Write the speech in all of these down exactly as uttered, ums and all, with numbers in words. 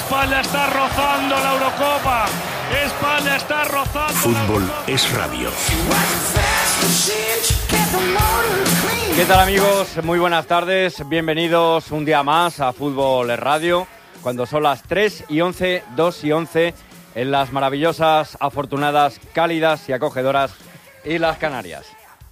España está rozando la Eurocopa. España está rozando. Fútbol es radio. ¿Qué tal, amigos? Muy buenas tardes. Bienvenidos un día más a Fútbol es radio. Cuando son las tres y once, dos y once, en las maravillosas, afortunadas, cálidas y acogedoras Islas Canarias.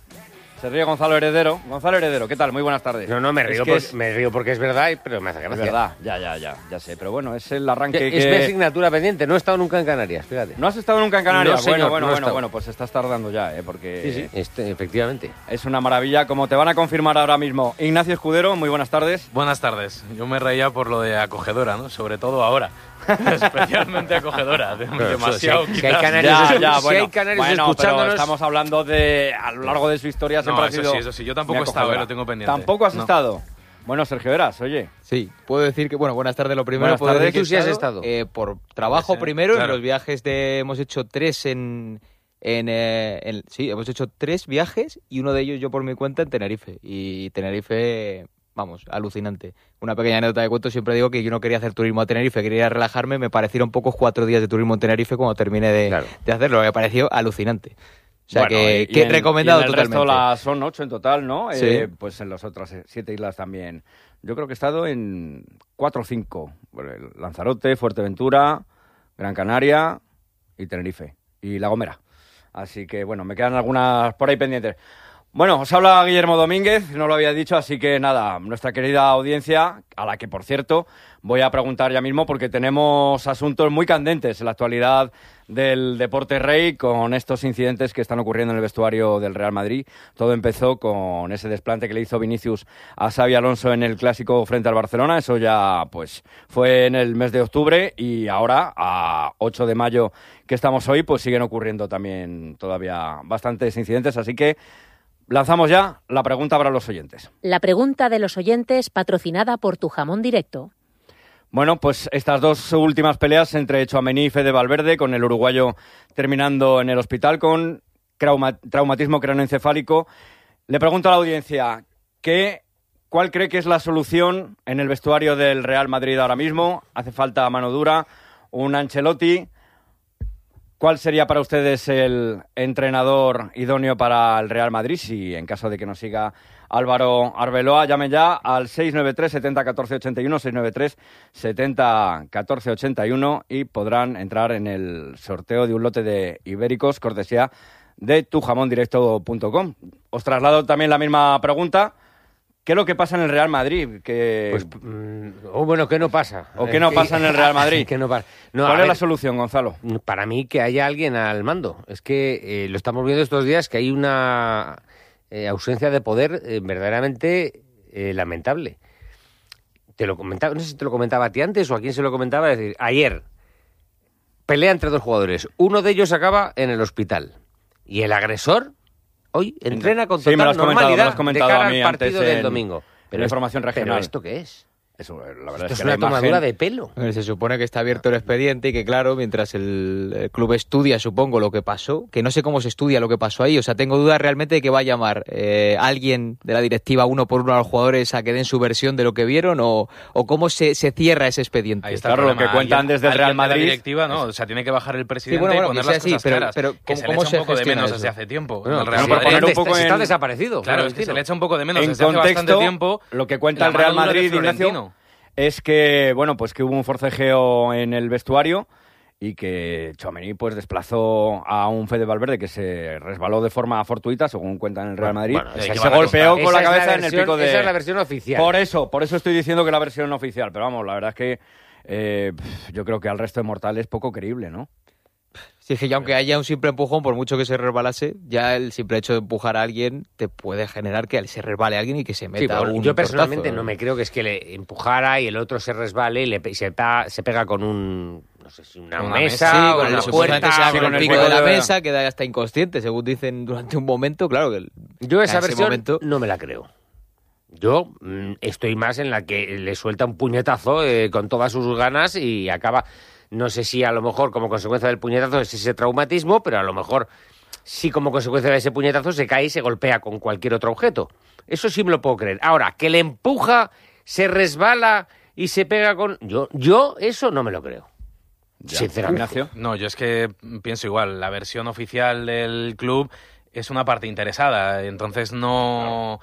Se ríe Gonzalo Heredero. Gonzalo Heredero, ¿qué tal? Muy buenas tardes. No, no, me río, por, es, me río porque es verdad, pero me hace gracia. Es verdad, ya, ya, ya, ya sé. Pero bueno, es el arranque es que... mi asignatura pendiente, no he estado nunca en Canarias, fíjate. ¿No has estado nunca en Canarias? No, señor, bueno, bueno, no he bueno, estado. bueno, pues estás tardando ya, ¿eh? Porque... Sí, sí, este, efectivamente. Es una maravilla, como te van a confirmar ahora mismo. Ignacio Escudero, muy buenas tardes. Buenas tardes. Yo me reía por lo de acogedora, ¿no? Sobre todo ahora. Especialmente acogedora. De, Pero demasiado si hay, quizás. si hay canarios, Ya, escu- ya, si bueno, hay canarios bueno, escuchándonos... pero estamos hablando de... A lo largo de su historia siempre No, ha eso sido... sí, eso sí. Yo tampoco muy he estado, eh, acogedora. lo tengo pendiente. ¿Tampoco has No. estado? Bueno, Sergio Eras, oye. Sí, puedo decir que, bueno, buenas tardes lo primero. Buenas puedo tardes. decir que Tú sí he has estado. eh, por trabajo Pues, eh, primero, claro. en los viajes de... Hemos hecho tres en... en, eh, en- sí, hemos hecho tres viajes y uno de ellos yo por mi cuenta en Tenerife. Y Tenerife, vamos, alucinante. Una pequeña anécdota de cuento, siempre digo que yo no quería hacer turismo a Tenerife, quería ir a relajarme, me parecieron pocos cuatro días de turismo en Tenerife cuando terminé de, Claro. de hacerlo, me pareció alucinante. O sea Bueno, que, y- que y en- recomendado y en el totalmente. resto las son ocho en total, ¿no? Sí. Eh, pues en las otras eh, siete islas también. Yo creo que he estado en cuatro o cinco. Bueno, el Lanzarote, Fuerteventura, Gran Canaria y Tenerife. Y La Gomera. Así que, bueno, me quedan algunas por ahí pendientes. Bueno, os habla Guillermo Domínguez, no lo había dicho, así que nada, nuestra querida audiencia, a la que, por cierto, voy a preguntar ya mismo porque tenemos asuntos muy candentes en la actualidad del deporte rey con estos incidentes que están ocurriendo en el vestuario del Real Madrid. Todo empezó con ese desplante que le hizo Vinicius a Xabi Alonso en el clásico frente al Barcelona. Eso ya pues fue en el mes de octubre y ahora, a ocho de mayo que estamos hoy, pues siguen ocurriendo también todavía bastantes incidentes, así que lanzamos ya la pregunta para los oyentes. La pregunta de los oyentes patrocinada por Tu Jamón Directo. Bueno, pues estas dos últimas peleas entre Tchouaméni y Fede Valverde, con el uruguayo terminando en el hospital con trauma- traumatismo craneoencefálico. Le pregunto a la audiencia, ¿qué, ¿cuál cree que es la solución en el vestuario del Real Madrid ahora mismo? ¿Hace falta mano dura? ¿Un Ancelotti? ¿Cuál sería para ustedes el entrenador idóneo para el Real Madrid? Si en caso de que nos siga Álvaro Arbeloa, llame ya al seis nueve tres, setenta, catorce ochenta y uno, seis nueve tres, setenta, catorce ochenta y uno y podrán entrar en el sorteo de un lote de ibéricos, cortesía de tu jamón directo punto com. Os traslado también la misma pregunta. ¿Qué es lo que pasa en el Real Madrid? Que... Pues, mm, oh, bueno, ¿qué no pasa? ¿O qué no pasa en el Real Madrid? ¿Qué no pasa? No, ¿Cuál a es la ver, solución, Gonzalo? para mí que haya alguien al mando. Es que eh, lo estamos viendo estos días, que hay una eh, ausencia de poder eh, verdaderamente eh, lamentable. Te lo comentaba, no sé si te lo comentaba a ti antes o a quién se lo comentaba, es decir, ayer pelea entre dos jugadores, uno de ellos acaba en el hospital y el agresor hoy entrena con Sí, me lo total has comentado, me lo normalidad has comentado de cara a mí al partido antes del en- domingo. en la información regional. ¿Pero esto qué es? Eso, la verdad Esto es es que una la imagen... tomadura de pelo. A ver, se supone que está abierto el expediente y que, claro, mientras el, el club estudia, supongo, lo que pasó, que no sé cómo se estudia lo que pasó ahí, o sea, tengo dudas realmente de que va a llamar eh, alguien de la directiva uno por uno a los jugadores a que den su versión de lo que vieron o, o cómo se, se cierra ese expediente. Ahí está Claro, el lo problema. que cuentan Alguien- desde el Real alguien de Madrid- la directiva, no, o sea, tiene que bajar el presidente bueno, bueno, y poner que sea las así, cosas pero- claras. pero que ¿cómo- se le cómo echa se un poco de gestiona menos eso? desde hace tiempo. Bueno, el el Real por Madrid. poner un poco está en- desaparecido. Claro, es que se le echa un poco de menos En desde hace bastante contexto, tiempo. lo que cuenta la el Real mano dura de Madrid, Ignacio, Florentino. es que, bueno, pues que hubo un forcejeo en el vestuario y que Tchouaméni pues desplazó a un Fede Valverde que se resbaló de forma fortuita, según cuentan en el Real Madrid. Bueno, que esa se es la golpeó versión- con la esa es cabeza la en el versión- pico de... Esa es la versión oficial. Por eso, por eso estoy diciendo que la versión oficial. Pero vamos, la verdad es que eh, yo creo que al resto de mortales poco creíble, ¿no? Sí, es que ya aunque haya un simple empujón, por mucho que se resbalase, ya el simple hecho de empujar a alguien te puede generar que se resbale a alguien y que se Sí, meta pero un yo personalmente tortazo. no me creo que es que le empujara y el otro se resbale y, le, pe- y se, pa- se pega con un, no sé si una, Una mesa, mesa, Sí, o con una el supuestamente puerta. sea sí, con con el el pico de la fuego de- mesa, queda hasta inconsciente, según dicen durante un momento, claro que... el- Yo esa en ese versión momento- no me la creo. Yo mm, estoy más en la que le suelta un puñetazo eh, con todas sus ganas y acaba... No sé si a lo mejor como consecuencia del puñetazo es ese traumatismo, pero a lo mejor sí como consecuencia de ese puñetazo se cae y se golpea con cualquier otro objeto. Eso sí me lo puedo creer. Ahora, que le empuja, se resbala y se pega con... Yo, yo eso no me lo creo. Ya. Sinceramente. Ignacio. No, yo es que pienso igual. La versión oficial del club es una parte interesada, entonces no,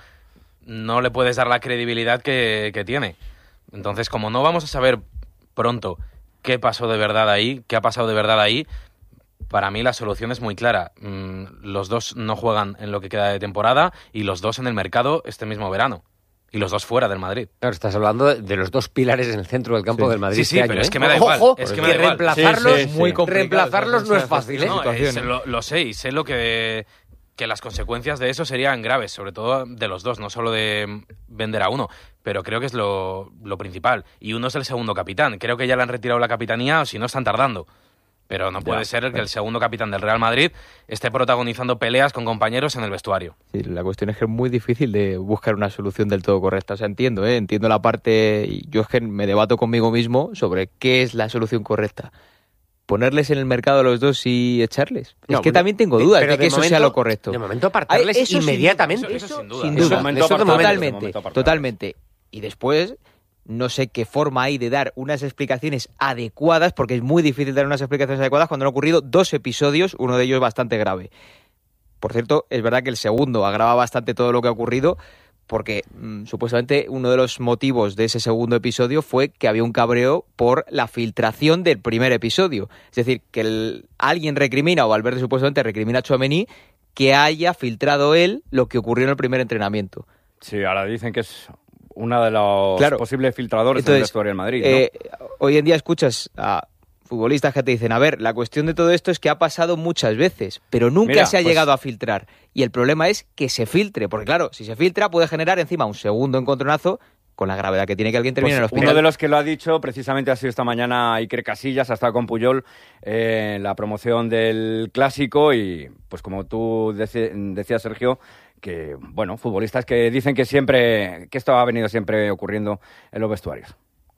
no le puedes dar la credibilidad que, que tiene. Entonces, como no vamos a saber pronto qué pasó de verdad ahí, qué ha pasado de verdad ahí, para mí la solución es muy clara. Mm, los dos no juegan en lo que queda de temporada y los dos en el mercado este mismo verano. Y los dos fuera del Madrid. Claro, estás hablando de los dos pilares en el centro del campo Sí. del Madrid. Sí, sí, este pero año, es ¿eh? que me da Ojo, igual, ojo, es que que me da igual. reemplazarlos, Sí, sí, sí. Muy complicado, reemplazarlos no es esa fácil, ¿eh? No, situación, es- ¿eh? lo, lo sé y sé lo que, que las consecuencias de eso serían graves, sobre todo de los dos, no solo de vender a uno, pero creo que es lo, lo principal. Y uno es el segundo capitán. Creo que ya le han retirado la capitanía o si no están tardando. Pero no puede Ya, ser que el segundo capitán del Real Madrid esté protagonizando peleas con compañeros en el vestuario. Sí, la cuestión es que es muy difícil de buscar una solución del todo correcta. O sea, entiendo, ¿eh? Entiendo la parte... Y yo es que me debato conmigo mismo sobre qué es la solución correcta. ¿Ponerles en el mercado a los dos y echarles? No, es que bueno, también tengo de- dudas pero de que de eso momento- sea lo correcto. De momento apartarles Ay, eso sin- inmediatamente. eso- eso sin duda. Sin Eso duda, de momento eso apartarles, de totalmente, momento apartarles. totalmente. Y después, no sé qué forma hay de dar unas explicaciones adecuadas, porque es muy difícil dar unas explicaciones adecuadas cuando han ocurrido dos episodios, uno de ellos bastante grave. Por cierto, es verdad que el segundo agrava bastante todo lo que ha ocurrido, porque mmm, supuestamente uno de los motivos de ese segundo episodio fue que había un cabreo por la filtración del primer episodio. Es decir, que el- alguien recrimina, o Valverde supuestamente recrimina a Tchouaméni, que haya filtrado él lo que ocurrió en el primer entrenamiento. Sí, ahora dicen que es una de los Claro. posibles filtradores del Entonces, vestuario del Madrid, ¿no? Eh, hoy en día escuchas a futbolistas que te dicen, a ver, la cuestión de todo esto es que ha pasado muchas veces, pero nunca Mira, se ha pues- llegado a filtrar. Y el problema es que se filtre, porque claro, si se filtra puede generar encima un segundo encontronazo con la gravedad que tiene que alguien termine Pues en el hospital. uno de los que lo ha dicho precisamente ha sido esta mañana Iker Casillas, ha estado con Puyol eh, en la promoción del Clásico y pues como tú deci- decías, Sergio, que bueno, futbolistas que dicen que siempre, que esto ha venido siempre ocurriendo en los vestuarios.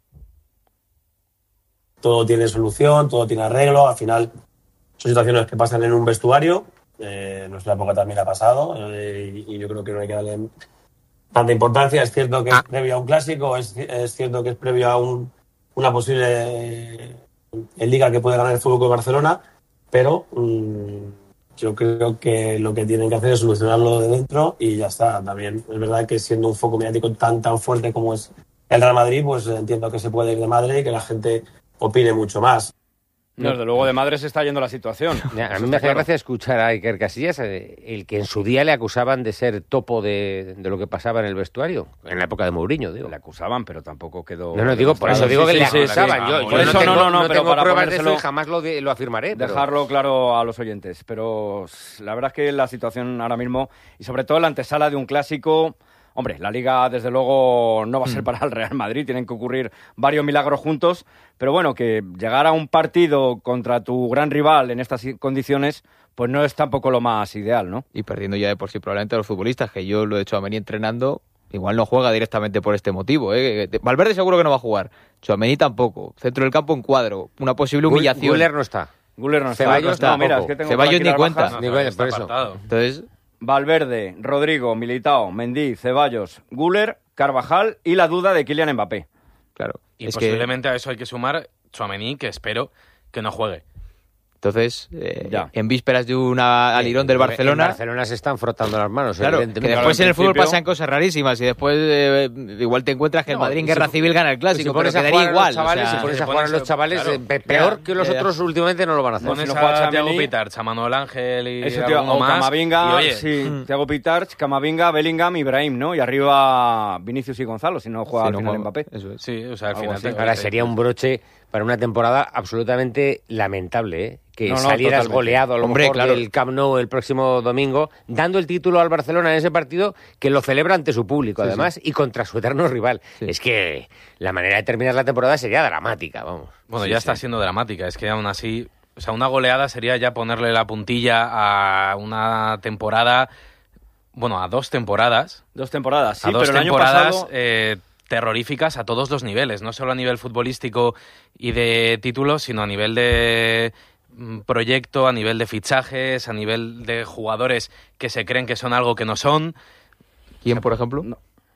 Todo tiene solución, todo tiene arreglo, al final son situaciones que pasan en un vestuario, eh, en nuestra época también ha pasado, eh, y, y yo creo que no hay que darle tanta importancia. Es cierto que es previo a un clásico, es, es cierto que es previo a un, una posible eh, en Liga que puede ganar el Fútbol Club Barcelona, pero mmm, yo creo que lo que tienen que hacer es solucionarlo de dentro y ya está. También es verdad que siendo un foco mediático tan tan fuerte como es el Real Madrid, pues entiendo que se puede ir de madre y que la gente opine mucho más. No, desde luego de madre se está yendo la situación. Ya, a Eso mí me está hace claro. gracia escuchar a Iker Casillas, eh, el que en su día le acusaban de ser topo de, de lo que pasaba en el vestuario, en la época de Mourinho, digo. Le acusaban, pero tampoco quedó... No, no, digo, por eso demostrado. digo que Sí, le sí, sí, acusaban. sí. Yo, Ah, yo por no eso tengo, no, no, no, no pero tengo para pruebas de eso y ponérselo- jamás lo, de- lo afirmaré. Pero... Dejarlo claro a los oyentes, pero la verdad es que la situación ahora mismo, y sobre todo la antesala de un clásico, hombre, la Liga desde luego no va a ser para el Real Madrid, tienen que ocurrir varios milagros juntos, pero bueno, que llegar a un partido contra tu gran rival en estas condiciones, pues no es tampoco lo más ideal, ¿no? Y perdiendo ya de por sí probablemente a los futbolistas, que yo lo he hecho a Tchouaméni entrenando, igual no juega directamente por este motivo. ¿eh? Valverde seguro que no va a jugar, Tchouaméni tampoco, centro del campo en cuadro, una posible Gull- humillación. Guller no está. Guller no está. Ceballos no, mira, tampoco. es que tengo Ceballos por aquí ni las cuenta. bajas. No, Ni no, bueno, está por eso. apartado. Entonces, Valverde, Rodrigo, Militao, Mendy, Ceballos, Guller, Carvajal y la duda de Kylian Mbappé. claro, Y es que posiblemente a eso hay que sumar Tchouaméni, que espero que no juegue. entonces, eh, Ya. en vísperas de una alirón del En Barcelona... Barcelona se están frotando las manos, Claro, que evidentemente. después en Claro, el en fútbol principio- pasan cosas rarísimas y después eh, igual te encuentras que el No, Madrid en y guerra si- civil gana el Si clásico, pero pones a quedaría jugar a igual. los chavales, o sea, si pones a si jugar a pones- los chavales, claro. eh, pe- peor Ya, que los ya, ya. otros últimamente no lo van a hacer. Pones Pones no juega a Thiago Tchouaméni, Pitarch, a Manuel Ángel y Eso, tío, alguno o más. Camavinga, y, oye, sí, Mm. Thiago Pitarch, Camavinga, Bellingham, Ibrahim, ¿no? Y arriba Vinicius y Gonzalo, si no juega si al no final juega, Mbappé. eso es. sí, o sea, al Algo final... así. te- Ahora te- sería un broche para una temporada absolutamente lamentable, ¿eh? Que No, no, salieras totalmente. goleado a lo Hombre, mejor claro. del Camp Nou el próximo domingo, dando el título al Barcelona en ese partido que lo celebra ante su público, Sí, además, y contra su eterno rival. Sí. Es que la manera de terminar la temporada sería dramática, vamos. Bueno, Sí, ya sí. está siendo dramática. Es que aún así, o sea, una goleada sería ya ponerle la puntilla a una temporada, bueno, a dos temporadas, Dos temporadas, sí, a dos pero el año temporadas pasado... eh, terroríficas a todos los niveles, no solo a nivel futbolístico y de títulos, sino a nivel de mm, proyecto, a nivel de fichajes, a nivel de jugadores que se creen que son algo que no son. ¿Quién, por ejemplo? No.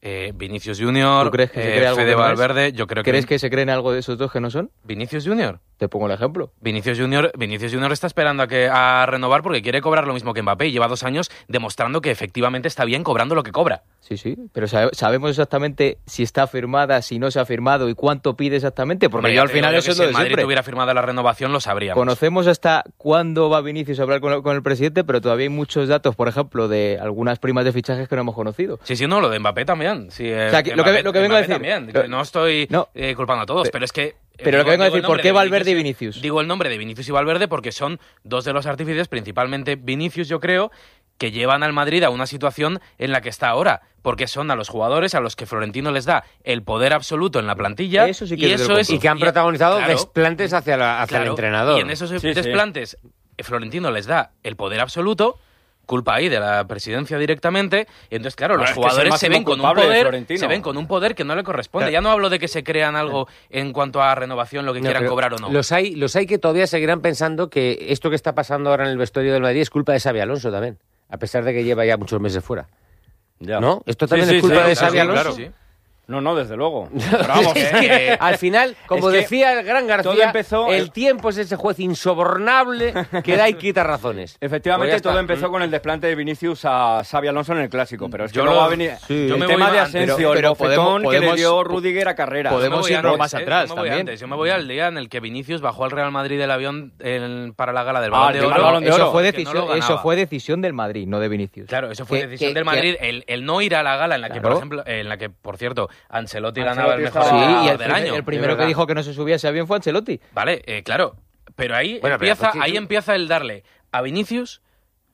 Eh, Vinicius Junior, ¿Tú crees que se eh, cree algo Fede que no es? Valverde, yo creo que... ¿Crees que se creen algo de esos dos que no son? ¿Vinicius Junior? Te pongo el ejemplo. Vinicius Junior, Vinicius Junior está esperando a que a renovar porque quiere cobrar lo mismo que Mbappé y lleva dos años demostrando que efectivamente está bien cobrando lo que cobra. Sí, sí, pero sabe- sabemos exactamente si está firmada, si no se ha firmado y cuánto pide exactamente, porque Hombre, yo ya al te digo final yo eso que es si lo el de Madrid siempre. tuviera firmada la renovación lo sabríamos. Conocemos hasta cuándo va Vinicius a hablar con, con el presidente, pero todavía hay muchos datos, por ejemplo, de algunas primas de fichajes que no hemos conocido. Sí, sí, no, lo de Mbappé también. Sí, eh, O sea, que lo que- Mbappé- lo que vengo a Mbappé decir- también, lo- que no estoy No. eh, culpando a todos, Pero- pero es que... eh, pero lo que vengo a digo decir, el ¿por nombre qué de Valverde y Vinicius? Digo el nombre de Vinicius y Valverde porque son dos de los artífices, principalmente Vinicius, yo creo, que llevan al Madrid a una situación en la que está ahora, porque son a los jugadores a los que Florentino les da el poder absoluto en la plantilla. Eso sí que y es del eso es compro. Y que han y- protagonizado claro, desplantes hacia, la, hacia el claro, entrenador. Y en esos Sí, sí. desplantes, eh, Florentino les da el poder absoluto, culpa ahí de la presidencia directamente, y entonces, claro, Bueno, los es que es el jugadores se máximo ven con un culpable de poder, Florentino. se ven con un poder que no le corresponde. Claro. Ya no hablo de que se crean algo en cuanto a renovación, lo que No, quieran pero cobrar o no. Los hay, los hay que todavía seguirán pensando que esto que está pasando ahora en el vestuario del Madrid es culpa de Xabi Alonso también, a pesar de que lleva ya muchos meses fuera. Ya. ¿No? ¿Esto también Sí, es sí, culpa sí, de claro, Xabi sí, Alonso? claro. Sí. No, no, desde luego. Pero vamos, Es eh, que, eh, al final, como es que decía el gran todo García, empezó- el tiempo es ese juez insobornable que da y quita razones. Efectivamente, Pues ya todo está. empezó con el desplante de Vinicius a Xavi Alonso en el Clásico, pero es que Yo luego lo- ha venido sí. yo el me tema voy de más- Asensio, pero- pero el bofetón podemos- que le podemos- dio Rudiger a Carrera. podemos Yo me voy irnos antes, más eh, atrás yo me voy también. antes. Yo me voy al día en el que Vinicius bajó al Real Madrid del avión en- para la gala del Ah, Balón el de del Oro. Balón de Eso Oro, fue, que decisión, no lo eso ganaba. fue decisión del Madrid, no de Vinicius. Claro, eso fue Que- decisión que- del Madrid. que- El, el no ir a la gala en la que, Claro. por ejemplo, en la que, por cierto, Ancelotti, Ancelotti ganaba el mejor estaba- Sí, y jugador el, del primer- año. el primero es que verdad. dijo que no se subía ese avión fue Ancelotti. Vale, eh, claro. Pero ahí, Bueno, pero, empieza, pues, ahí tú- empieza el darle a Vinicius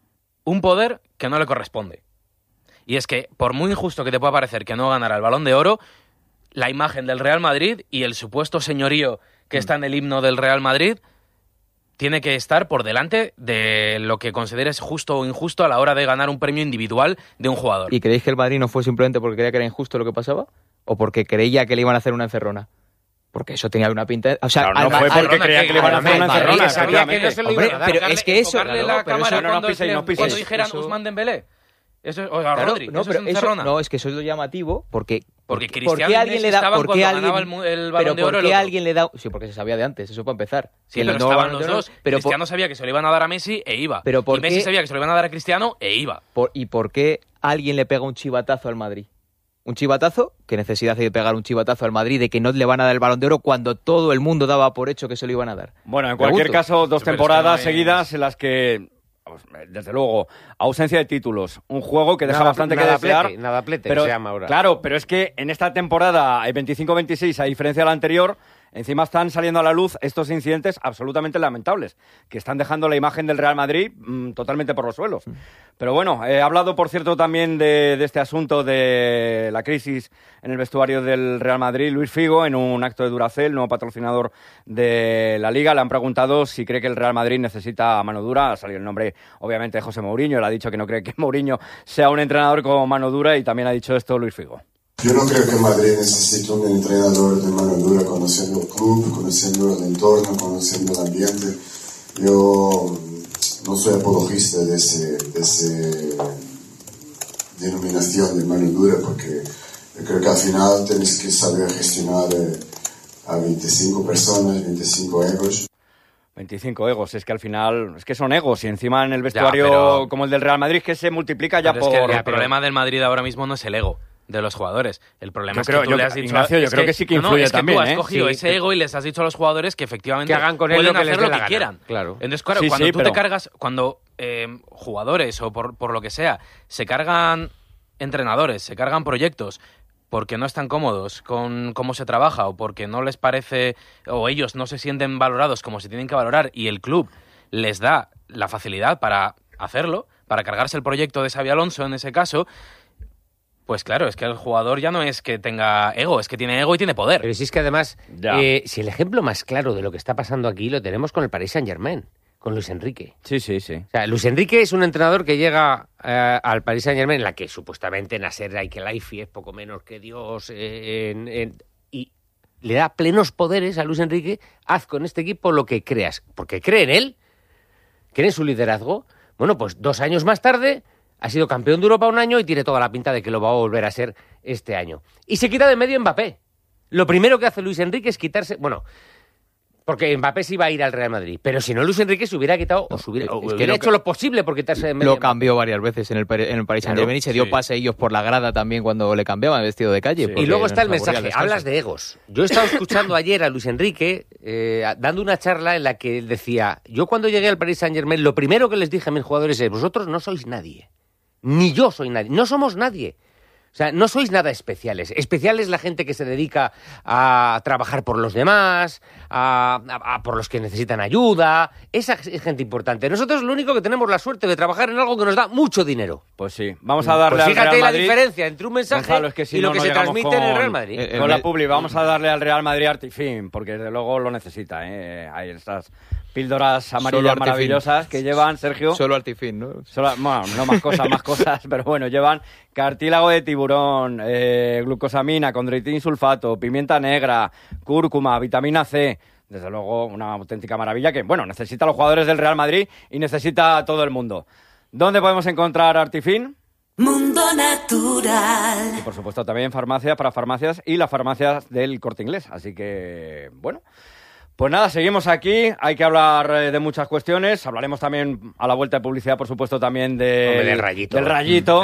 un poder que no le corresponde. Y es que, por muy injusto que te pueda parecer que no ganara el Balón de Oro, la imagen del Real Madrid y el supuesto señorío que está en el himno del Real Madrid tiene que estar por delante de lo que consideres justo o injusto a la hora de ganar un premio individual de un jugador. ¿Y creéis que el Madrid no fue simplemente porque creía que era injusto lo que pasaba? ¿O porque creía que le iban a hacer una encerrona? Porque eso tenía una pinta... O sea, Claro, al no fue Ma- al- porque creía que le iban a hacer al una Madrid encerrona, sabía que no se lo iban a dar. Hombre, pero es que eso... Enfocarle claro, la pero eso- cámara no, no cuando, piséis, no piséis. cuando dijeran Eso- Ousmane Dembélé. Eso es, o a Claro, Rodri, no, eso pero es eso, encerrona. no, es que eso es lo llamativo, porque... Porque ¿por Cristiano qué y alguien Messi le da, estaban por qué cuando alguien, ganaba el mu- el Balón pero de ¿por Oro el qué otro? alguien le da... Sí, porque se sabía de antes, eso para empezar. Sí, Que pero el nuevo estaban Balón los de Oro- dos. Pero Cristiano por- sabía que se lo iban a dar a Messi e iba. Pero ¿por y Messi qué- sabía que se lo iban a dar a Cristiano e iba. por- ¿Y por qué alguien le pega un chivatazo al Madrid? Un chivatazo, ¿qué necesidad hay de pegar un chivatazo al Madrid de que no le van a dar el Balón de Oro cuando todo el mundo daba por hecho que se lo iban a dar? Bueno, en cualquier Pregunto. caso, dos Sí, pero es que temporadas no es- seguidas en las que, vamos, desde luego, ausencia de títulos, un juego que deja Nada- bastante que nadaplete, desear. nadaplete, pero, se llama ahora. Claro, pero es que en esta temporada, el veinticinco veintiséis, a diferencia de la anterior, encima están saliendo a la luz estos incidentes absolutamente lamentables, que están dejando la imagen del Real Madrid mmm, totalmente por los suelos. Pero bueno, he hablado, por cierto, también de, de este asunto de la crisis en el vestuario del Real Madrid. Luis Figo, en un acto de Duracell, nuevo patrocinador de la Liga, le han preguntado si cree que el Real Madrid necesita mano dura. Ha salido el nombre, obviamente, de José Mourinho. Él ha dicho que no cree que Mourinho sea un entrenador con mano dura, y también ha dicho esto Luis Figo. Yo no creo que Madrid necesite un entrenador de mano dura, conociendo el club, conociendo el entorno, conociendo el ambiente. Yo no soy apologista de ese, de ese denominación de mano dura, porque yo creo que al final tienes que saber gestionar eh, a veinticinco personas, veinticinco egos. veinticinco egos, es que al final, es que son egos, y encima en el vestuario pero- como el del Real Madrid, que se multiplica ya Pero por... es que el pero- problema del Madrid ahora mismo no es el ego de los jugadores. El problema Yo es creo- que tú yo le creo- has dicho... Ignacio, yo es creo que sí que no, no, influye es que también, tú has ¿eh? cogido Sí, ese pero- ego y les has dicho a los jugadores que efectivamente Que hagan con él pueden lo que les hacer dé lo la que gana, quieran. claro. Entonces, claro, Sí, cuando sí, tú pero- te cargas... Cuando eh, jugadores o por, por lo que sea se cargan entrenadores, se cargan proyectos porque no están cómodos con cómo se trabaja o porque no les parece o ellos no se sienten valorados como se tienen que valorar y el club les da la facilidad para hacerlo, para cargarse el proyecto de Xabi Alonso en ese caso, pues claro, es que el jugador ya no es que tenga ego, es que tiene ego y tiene poder. Pero si es que además, Ya. eh, si el ejemplo más claro de lo que está pasando aquí lo tenemos con el Paris Saint-Germain, con Luis Enrique. Sí, sí, sí. O sea, Luis Enrique es un entrenador que llega eh, al Paris Saint-Germain, en la que supuestamente Nasser Al-Khelaifi es poco menos que Dios, eh, en- en- y le da plenos poderes a Luis Enrique, haz con este equipo lo que creas, porque cree en él, cree en su liderazgo. Bueno, pues dos años más tarde Ha sido campeón de Europa un año y tiene toda la pinta de que lo va a volver a ser este año. Y se quita de medio Mbappé. Lo primero que hace Luis Enrique es quitarse... Bueno, porque Mbappé sí iba a ir al Real Madrid. Pero si no, Luis Enrique se hubiera quitado... o se hubiera, o es que hubiera lo hecho ca- lo posible por quitarse de medio Lo cambió varias veces en el, Pari- en el Paris Saint-Germain y se dio sí. paseillos por la grada también cuando le cambiaban vestido de calle. Sí. porque Y luego está el nos aburría mensaje, descanso. hablas de egos. Yo he estado escuchando ayer a Luis Enrique eh, dando una charla en la que él decía, yo cuando llegué al Paris Saint-Germain, lo primero que les dije a mis jugadores es, vosotros no sois nadie, ni yo soy nadie, no somos nadie. O sea, no sois nada especiales. Especial es la gente que se dedica a trabajar por los demás, a, a- a por los que necesitan ayuda. Esa es gente importante. Nosotros lo único que tenemos la suerte de trabajar en algo que nos da mucho dinero. Pues sí, vamos a darle Pues al fíjate Real la Madrid. diferencia entre un mensaje Gonzalo, es que si y lo no, que no se llegamos transmite en el con- Real Madrid. Eh, Con la me- Publi, vamos a darle al Real Madrid Artifin, porque desde luego lo necesita, ¿eh? Hay estas píldoras amarillas Artifin. maravillosas que llevan, Sergio. Solo Artifin, ¿no? Solo- bueno, no más cosas, más cosas, pero bueno, llevan cartílago de tiburón, eh, glucosamina, condroitín sulfato, pimienta negra, cúrcuma, vitamina C. Desde luego, una auténtica maravilla que, bueno, necesita a los jugadores del Real Madrid y necesita a todo el mundo. ¿Dónde podemos encontrar Artifin? Mundo Natural. Y por supuesto también farmacias para farmacias y las farmacias del Corte Inglés. Así que, bueno, pues nada, seguimos aquí. Hay que hablar eh, de muchas cuestiones. Hablaremos también a la vuelta de publicidad, por supuesto, también de, Hombre, del Rayito. Del Rayito.